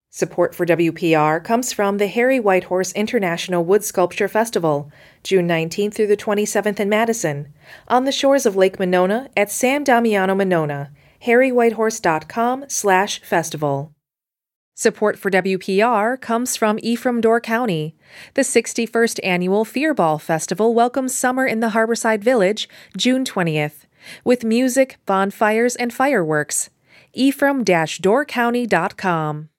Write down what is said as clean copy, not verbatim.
Support for WPR comes from the Harry Whitehorse International Wood Sculpture Festival, June 19th through the 27th in Madison, on the shores of Lake Monona at San Damiano Monona, harrywhitehorse.com/festival. Support for WPR comes from Ephraim Door County. The 61st Annual Fear Ball Festival welcomes summer in the Harborside Village, June 20th, with music, bonfires, and fireworks. Ephraim-doorcounty.com.